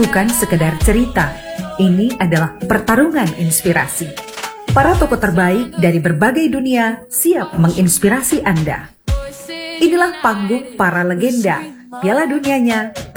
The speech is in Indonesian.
bukan sekedar cerita. Ini adalah pertarungan inspirasi. Para tokoh terbaik dari berbagai dunia siap menginspirasi Anda. Inilah panggung para legenda Piala Dunianya